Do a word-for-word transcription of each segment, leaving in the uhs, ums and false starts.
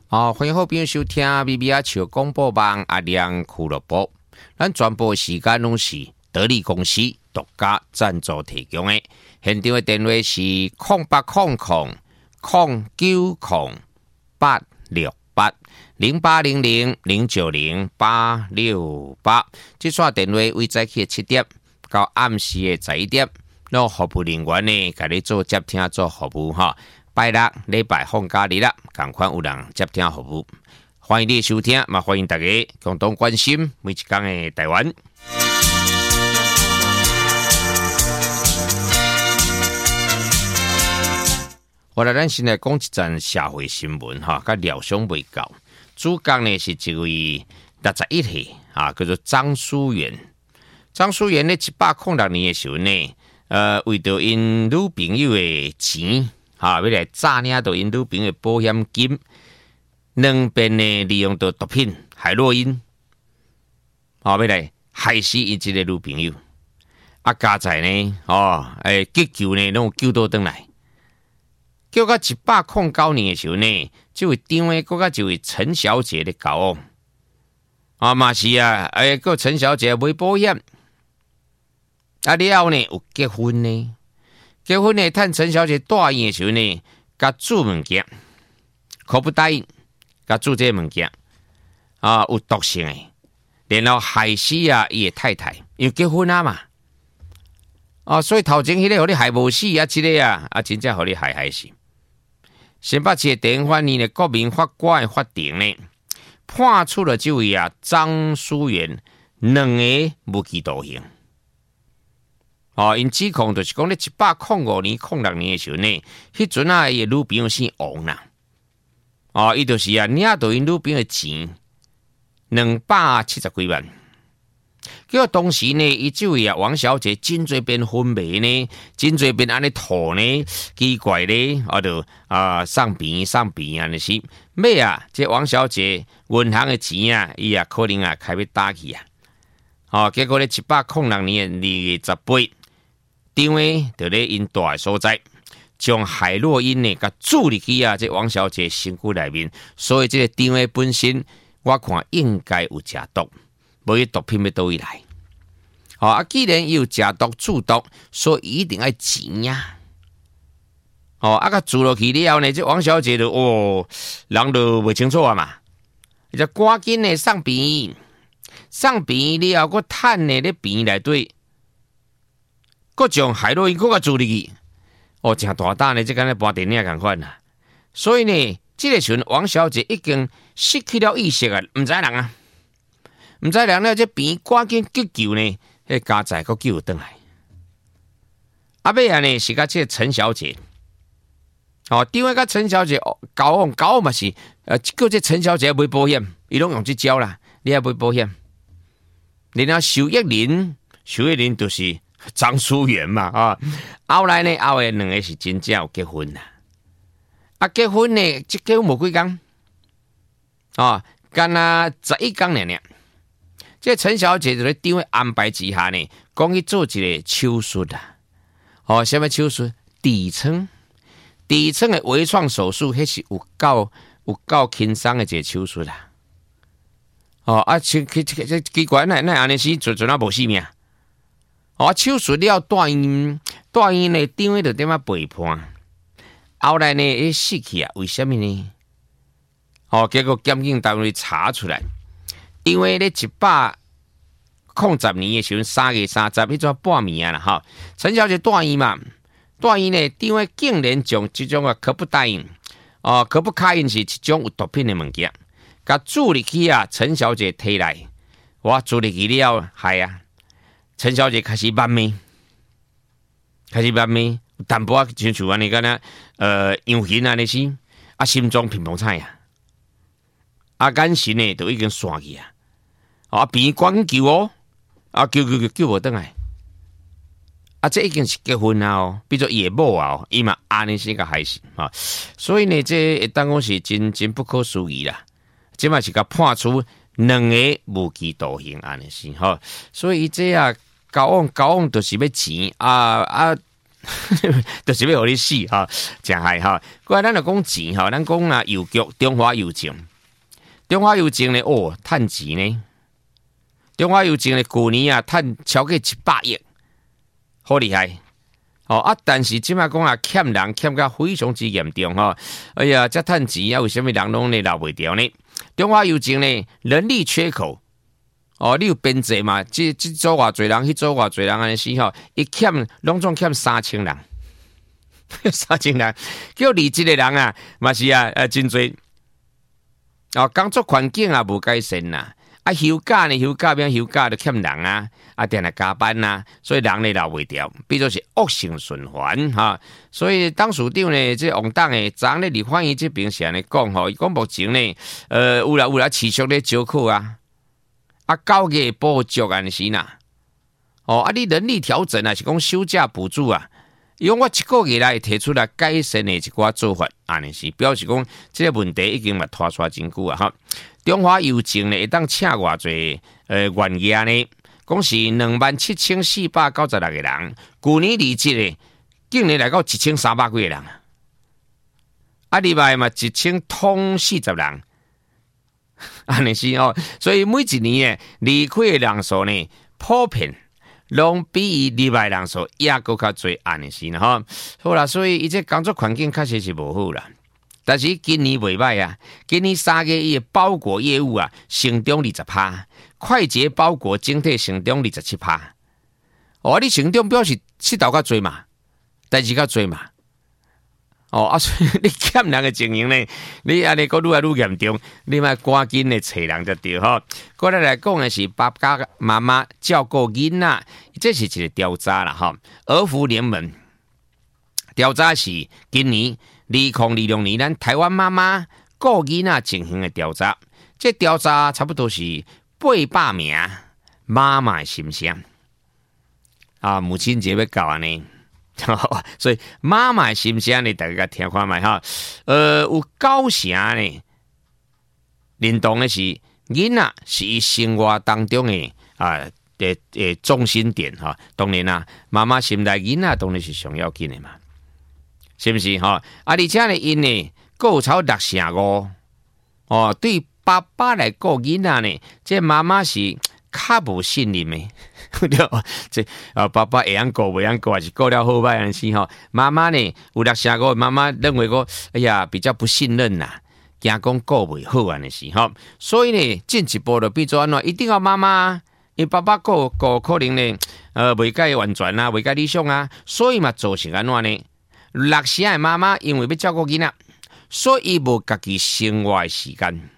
哦，欢迎好朋友收听 B B 啊笑广播网阿亮俱乐部。咱全部时间拢是得力公司独家赞助提供的。现场的电话是零八零零零九零八六八零八零零零九零八六八。这串电话为早起七点到暗时的十一点，那服务人员呢，给你做接听做服务哈。拜六、礼拜放假日啦，赶快有人接听服务，欢迎你收听，嘛欢迎大家共同关心每一天的台湾。我来咱先来讲一阵社会新闻哈，甲料想未够。主角呢是一位六十一岁啊，叫做张淑媛。张淑媛呢一百零六年的时候呢，呃，为着因女朋友的钱。哈，要来诈领到因女朋友的保险金，两边呢利用到毒品海洛因，好要来害死因这个女朋友。啊，加在呢，哦，诶，急救呢，拢救倒转来。叫到一百零九年的时候呢，这位张诶，搁甲一位陈小姐咧交往，啊嘛是啊，诶，个陈小姐买保险，啊了后呢有结婚呢。结婚呢，趁陈小姐大院的时候呢，甲煮物件，可不答应，甲煮这物件啊有毒性的，然后害死啊伊的太太，因为结婚啊嘛，啊，所以头前迄个互你害无死啊，即、这个啊啊真正互你害害死。新北市的地方法院的国民法官的法庭呢，判处了这位啊张淑媛两个无期徒刑。哦，因指控就是讲咧，一百零五年、零六年的时候呢，迄阵啊，伊女朋友姓王啦。哦，伊就是啊，领到因女朋友的钱两百七十几万。结果当时呢，伊这位啊王小姐真侪变昏迷呢，真侪变安尼吐呢，奇怪呢，啊就啊送病送病安尼是。尾啊，这王小姐银行的钱啊，伊啊可能啊开要打去啊。哦，结果咧一百零六年二月十八。张诶，就咧因住诶所在，将海洛因呢，甲注入去啊！这王小姐身躯内面，所以这个张诶本身，我看应该有食毒，无伊毒品要倒位来。哦啊，既然有食毒注毒，所以一定要钱呀。哦啊，甲注落去了后呢，这王小姐就哦，人就袂清楚啊嘛，就赶紧呢送病，送病了后，佫趁呢咧病内底。各将海洛因，各个注入去，哦，真大胆呢！即个咧播电影共款啦。所以呢，这个时阵王小姐已经失去了意识啊，唔知人啊，唔知人了，这病赶紧急救呢，迄家仔佫救倒来。啊尾啊呢是甲这个陈小姐，哦，张个甲陈小姐交往交往嘛是，呃，叫这陈小姐买保险，伊拢用这招啦，你要买保险，然后受益人，受益人就是。张淑媛嘛啊，后来呢，后来两个是真正有结婚啦。啊，结婚呢，即结婚无几工，啊，干那十一工了呢。这陈小姐就咧张安排之下呢，讲去做一个手术啦。哦，什么手术？底层，底层的微创手术，迄是有够有够轻松的一个手术啦。哦啊，奇奇奇奇怪，那那安尼是准准啊无性命。哦，手术了大院，大院呢，张诶就点啊背叛，后来呢，伊死去啊，为什么呢？哦，结果检警单位查出来，因为咧一百零十年的时候，三月三十，迄阵半暝啊啦，哈，陈小姐大院嘛，大院呢，张诶竟然将这种啊可不答应，哦，可不卡因是一种有毒品的物件，甲注入去啊，陈小姐体内，我注入去了，害啊！陈小姐开始慢命，开始慢命，淡薄仔亲像安尼个呢，呃，样形安尼是，啊，心脏乒乓菜啊，啊，眼神呢都已经散去啊，啊，病赶紧救哦，啊，救救救救无倒来，啊，这已经是结婚啊哦，变做野某啊哦，伊嘛安尼是个害死啊，所以呢，这当讲是真真不可思议啦，即嘛是甲判处两个无期徒刑安尼是吼，所以这啊。交往交往就是要钱啊啊！ 就是要互你死哈，真害哈。过来咱就讲钱哈，咱讲啊邮局中华邮政，中华邮政呢哦，趁钱呢。中华邮政呢，去年啊，趁超过一百亿，好厉害！哦啊，但是即摆讲啊，欠人欠甲非常之严重吼、哦。哎呀，这趁钱啊，为什么人拢呢留袂掉呢？中华邮政呢，人力缺口哦，你有编制嘛？即即组偌侪人，迄组偌侪人安尼死吼，一欠拢总欠三千人，三千人，叫离职的人啊，嘛是啊，呃，真侪哦，工作环境啊无改善啦。啊，休假呢？休假变休假就欠人啊！啊，定来加班啊，所以人呢留袂掉，变做是恶性循环哈。所以当署长呢，这王党呢，昨呢立法院这边是安尼讲吼，伊讲目前呢，呃，有啦有啦，持续咧招考啊，啊，九月补助安尼是呐，哦，啊，你人力调整啊，是讲休假补助啊，伊讲我一个月来提出来改善的一寡做法，安尼是表示讲这个问题已经嘛拖出真久啊哈。中华邮政呢，会当请偌侪呃员业呢，讲是两万七千四百九十六个人，去年离职的竟然来到一千三百几个人，啊，另外嘛一千通四十人，安尼是哦，所以每一年呢离开的人数呢，普遍拢比伊另外人数也搁较侪，安尼是呢吼。好啦，所以伊这工作环境确实是无好啦。但是今年袂歹啊，今年三月伊的包裹业务啊，成长二十趴，快捷包裹整体成长二十七趴。哦，你成长表示七道较侪嘛，代志较侪嘛。哦，啊，所以你欠人的经营呢，你安尼个愈来愈严重，你嘛赶紧的找人就对吼。过来来讲的是爸爸妈妈照顾囡仔，这是一个调查啦吼。儿福联盟调查是今年。二零二六年，咱台湾妈妈顾囡仔进行的调查，这调查差不多是八百名妈妈的心声啊。母亲节要到啊呢，所以妈妈的心声呢，大家听看卖哈。呃，有九成呢认同的是囡仔是伊生活当中的啊的的中心点哈。当然啦，妈妈心内囡仔当然是上要紧的嘛。是不是哈？啊，而且呢，因呢，够超六成五哦。对爸爸来顾囡仔呢，这妈妈是较无信任的，对这啊，爸爸会晓顾，袂晓顾，还是顾了好歹安尼吼。妈妈呢，有六成五，妈妈认为个，哎呀，比较不信任呐，惊讲顾袂好安尼是吼。所以呢，进一步就变做安怎，一定要妈妈，因为爸爸顾顾可能呢，呃，袂介完全啊，袂介理想啊，所以嘛，造成安怎呢？六成的妈妈因为要照顾囡仔，所以无家己生活的时间，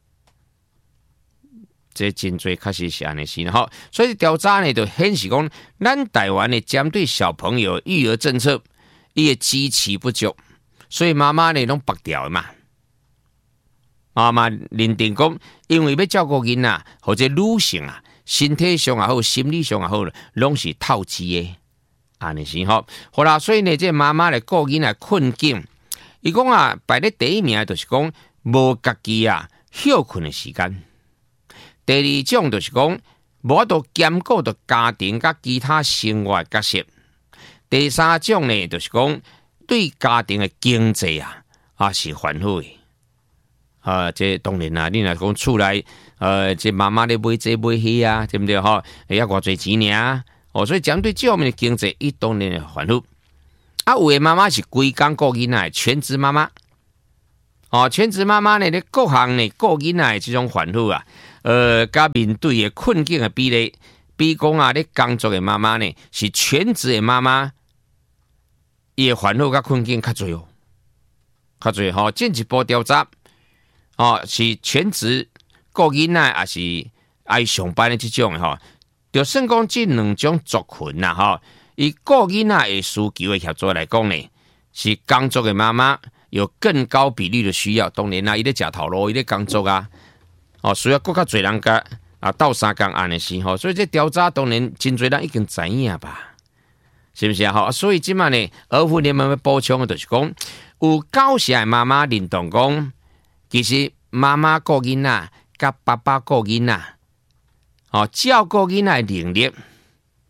这真侪确实是安尼是吼。所以调查呢就显示讲，咱台湾的针对小朋友育儿政策，伊的支持不足，所以妈妈呢拢拔掉嘛。妈妈认定讲，因为要照顾囡仔或者女性啊，身体上也好，心理上也好，拢是透支的。安尼是吼，好啦，所以呢，这妈妈来顾囡仔困境，伊讲啊，排咧第一名就是讲无家己啊休困的时间。第二种就是讲无法度兼顾到家庭甲其他生活的角色。第三种呢，就是讲对家庭的经济啊啊是烦恼的。啊，这当然啦，你若讲厝内呃，这妈妈咧买这买迄啊，对不对吼？会要偌侪钱尔。哦，所以针对这方面的经济，伊当然会烦恼。啊，有的妈妈是规工顾囡仔，全职妈妈。哦，全职妈妈呢，咧各项呢顾囡仔的这种烦恼啊，呃，甲面对的困境的比例，比讲啊，咧工作的妈妈呢，是全职的妈妈，伊的烦恼甲困境较侪哦，较侪吼。进一步调查，哦，是全职顾囡仔，还是爱上班的这种的吼？就算讲这两种族群呐，吼，以顾囡仔的需求的协作来讲呢，是工作的妈妈有更高比例的需要。当然啦，伊咧食头路，伊咧工作啊，哦，需要更较侪人甲啊斗相共安尼是吼。所以这调查当然真侪人已经知影吧，是不是啊？吼，所以即摆呢，儿福联盟要补充的就是讲，有九成的妈妈认同讲，其实妈妈顾囡仔甲爸爸顾囡仔。哦，照顾囡仔的能力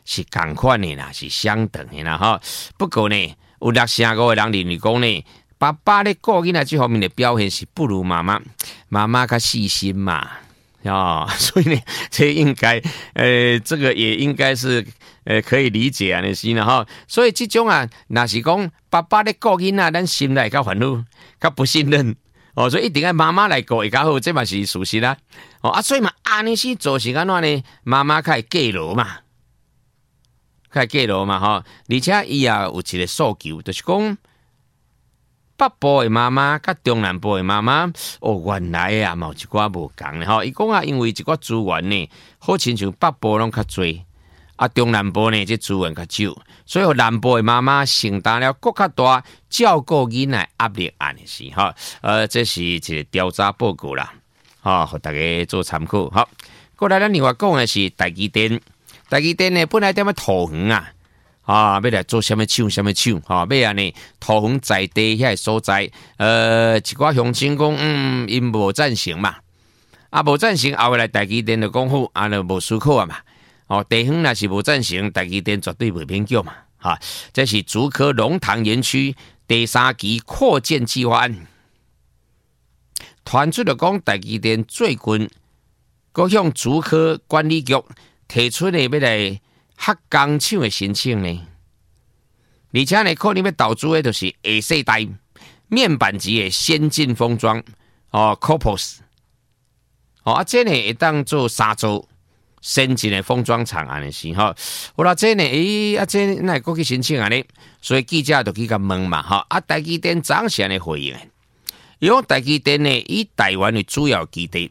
是同款的啦，是相等的啦哈。不过呢，有六成五的人认为讲呢，爸爸咧顾囡仔这方面的表现是不如妈妈，妈妈较细心嘛。啊、哦，所以呢，这应该，呃，这个也应该是，呃，可以理解啊，那是呢哈。所以这种啊，那是讲爸爸咧顾囡仔，咱心内较烦恼，较不信任哦，所以一定要妈妈来顾会较好，这嘛是事实啦。哦啊，所以嘛，安尼是做是安怎呢？妈妈较会记牢嘛，较会记牢嘛哈。而且伊也有一个诉求，就是讲。北部的妈妈甲中南部的妈妈，哦，原来啊，嘛有一寡无共的吼。伊讲啊，因为一寡资源呢，好亲像北部拢较侪，啊，中南部呢，这资源较少，所以南部的妈妈承担了更较大照顾囡仔压力安尼是吼。呃，这是一个调查报告啦，吼，互大家做参考。好，过来咱另外讲的是台积电，台积电呢本来踮咧桃园啊。啊，要来做什么厂？什么厂？哈、啊，要安尼桃园在地遐所在，呃，一寡乡亲讲，嗯，因无赞成嘛，啊，无赞成，后来台积电就讲好，啊，就无思考啊嘛。哦，地方若是无赞成，台积电绝对袂偏叫嘛。哈、啊，这是竹科龙塘园区第三期扩建计划案，传出就讲台积电最近，佮向竹科管理局提出的要来。黑工厂的申请呢，而且呢，可能要投资的就是下世代面板级的先进封装哦 ，Corpus 哦，啊，这呢会当做三座先进的封装厂安尼是吼。好啦，这呢，诶、欸，啊，这那过去申请安尼，所以记者就去甲问嘛，哈，啊，台积电早前的回应，伊讲台积电呢以台湾为主要基地。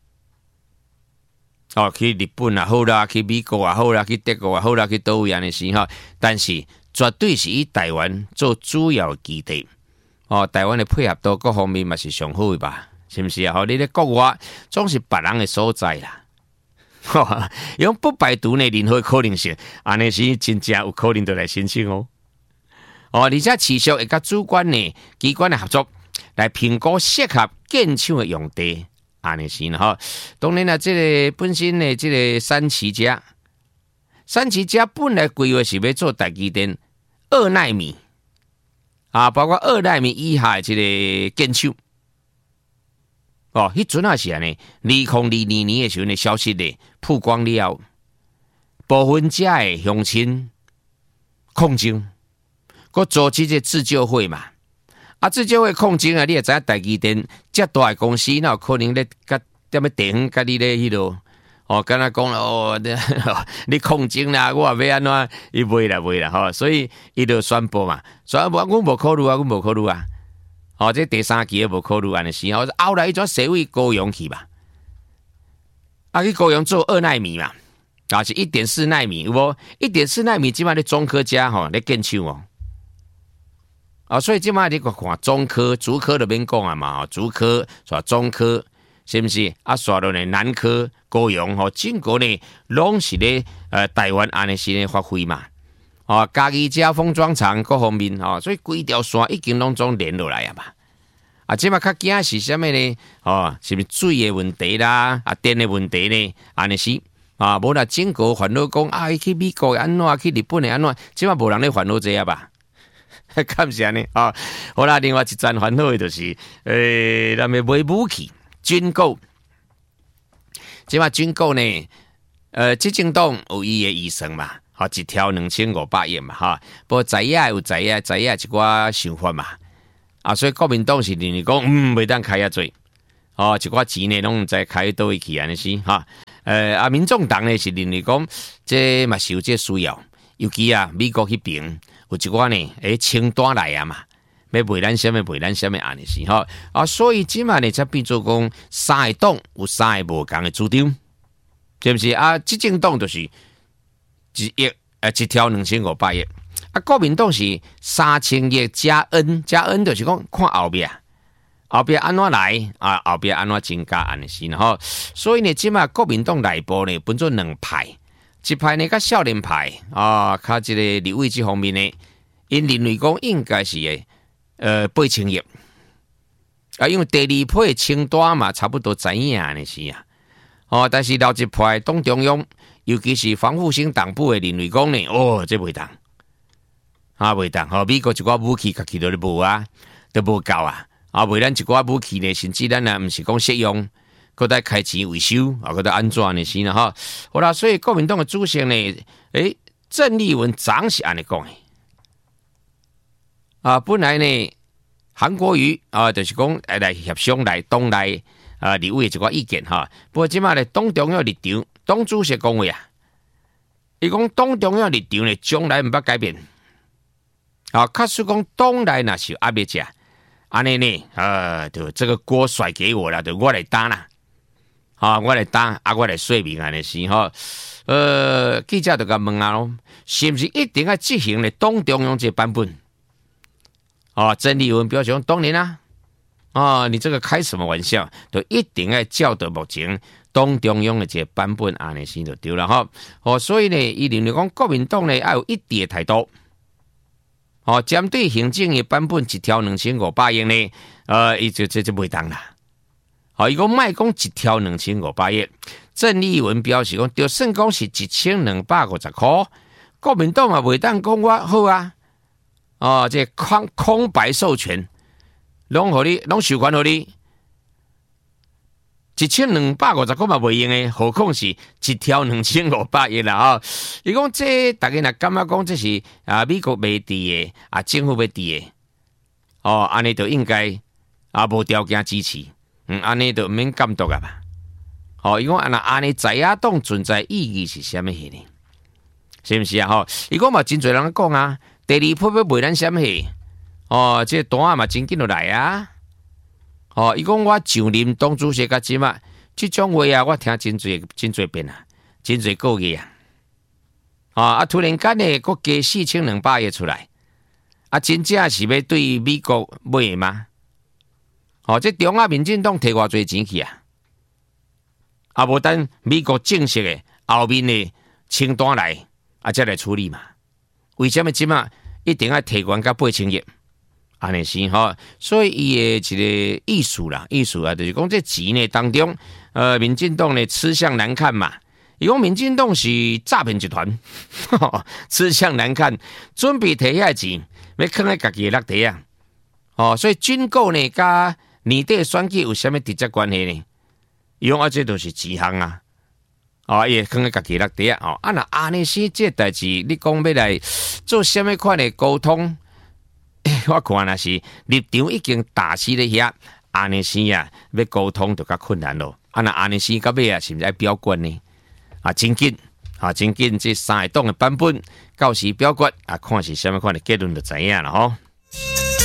哦，去日本也好啦，去美国也好啦，去德国也好啦，去倒位安尼是吼，但是绝对是以台湾做主要基地。哦，台湾的配合度各方面嘛是上好的吧？是不是啊？吼，你咧国外总是别人的所在啦。吼，用不排除呢任何可能性，安尼是真正有可能就来申请哦。哦，而且持续会甲主管呢机关的合作，来评估适合建厂的用地。安尼是哈，当然啦，这个本身的这个三期家，三期家本来规划是要做台积电二奈米啊，包括二奈米以下的这个建厂。哦，迄阵也是安尼，二零二二年的时候的消息咧曝光了，部分家的乡亲抗争，佮组织这自救会嘛。啊，自救会抗争啊！你也知影台积电遮大的公司，哪有可能咧甲踮咧地方甲你咧迄落哦？敢若讲哦，你抗争啦，我要安怎？伊袂啦，袂啦，吼！所以伊就宣布嘛，宣布我无考虑啊，我无考虑啊。哦，这第三期也无考虑安尼是哦。后来伊转社会高雄去嘛，啊去高雄做二奈米嘛，啊是一点四奈米，有无？一点四奈米即摆咧中科家吼咧建厂哦。啊，所以即摆你看中科、竹科就免讲啊嘛，竹科、煞中科，是不是？啊，煞落呢南科、高雄吼，整个呢拢是咧呃台湾安尼是咧发挥嘛。哦，家己遮封装厂各方面吼，所以规条线已经拢总连落来啊嘛。啊，即摆较惊是啥物呢？哦，是毋是水的问题啦？啊，电的问题呢？安尼是啊，无啦，整个烦恼讲啊，去美国的安怎，去日本的安怎，即摆无人咧烦恼这啊吧？感谢呢啊！好啦，另外一站烦恼的就是，诶、欸，咱们买武器军购，即马军购呢，呃，执政党有伊的预算嘛，好一条两千五百亿嘛，哈。不过在野有在野在野一寡想法嘛，啊，所以国民党是认为讲，嗯，袂当开遐多，哦，一寡钱呢拢在开倒位去安尼是哈。呃，啊，民众党呢是认为讲，这嘛是有这需要，尤其啊，美国迄边。有一寡呢，诶，清单来啊嘛，要卖咱什么卖咱什么安尼是吼啊，所以即嘛呢才变做讲三个党有三个无共的主张，是不是啊？执政党就是一亿呃一条两千五百亿，啊，国民党是三千亿加 N 加 N， 就是讲看后壁后壁安怎来啊？后壁安怎增加安尼是吼，所以呢，即嘛国民党内部呢分做两派。一派呢，较少年派啊，较这个立委这方面呢，因认为讲应该是诶，呃，八千亿啊，因为第二批的清单嘛，差不多知影呢是啊，哦，但是老一派党中央尤其是防护性党部的认为讲呢，哦，这袂当，啊袂当，吼、哦，美国一寡武器家己都咧无啊，都无够啊，啊，为咱一寡武器呢，甚至咱啊，毋是讲适用，搁再开钱维修，啊，搁再安怎呢？是啦，哈，好啦，所以国民党的主席呢，诶，郑丽文长是安尼讲的，啊，本来呢，韩国瑜啊，就是讲来协商来党内啊立委一寡意见哈，不过即马呢，党中央立场，党主席讲话啊。伊讲党中央立场呢，将来毋捌改变。啊，假使讲党内若是有压力者，安尼呢，呃，就这个锅甩给我了，就我来担啦。啊，我来担，啊，我来说明安尼是吼。呃，记者就甲问啊咯，是毋是一定要执行呢党中央这版本？啊，郑丽文表示讲，当然啦。啊，你这个开什么玩笑？就一定要照着目前党中央的这个版本安尼先就对了哈。哦，所以呢，伊认为讲国民党呢要有一致的态度。哦，针对行政的版本一条两千五百亿呢，呃，伊就这就袂当啦。哦，伊讲卖讲一条两千五百亿，郑丽文表示讲，就算讲是一千两百五十块，国民党也袂当讲我好啊。哦，这空空白授权。拢互你，拢授权互你，一千两百五十块嘛袂用诶，何况是一条两千五百亿啦吼！伊讲这大家若感觉讲这是啊美国袂伫诶，啊政府袂伫诶，哦安尼就应该啊无条件支持，嗯安尼就毋免监督啊吧？哦，伊讲啊那安尼在野党存在意义是啥物嘢呢？是毋是啊？吼，伊讲嘛真侪人讲啊，第二波要卖咱啥物嘢？哦，这单啊嘛真紧就来啊！哦，伊讲我就任党主席甲即嘛，即种话啊，我听真侪真侪遍啊，真侪个月啊！啊啊！突然间呢，国加四千两百亿出来，啊，真正是要对美国买吗？哦，这中央民进党摕偌侪钱去啊？啊，无等美国正式的后面的清单来，啊，再来处理嘛？为什么即嘛一定要提悬到八千亿？安尼是吼，所以伊诶一个意思啦，意思啊，就是讲这钱呢当中，呃，民进党呢吃相难看嘛。伊讲民进党是诈骗集团，吃相难看，准备摕遐钱，要囥喺家己诶落地啊。哦，所以军购呢，甲年底选举有啥物直接关系呢？伊讲啊，这都是钱项啊。哦，伊囥喺家己落地啊。哦，啊那安尼是这代志，你讲要来做啥物款的沟通？我看那是立场已经打死咧遐，安尼时啊，要沟通就较困难咯。啊那安尼时到尾啊，是毋是爱表决呢？啊，真紧啊，真紧，这三个党的版本到时表决啊，看是啥物款的结论就知影啦吼。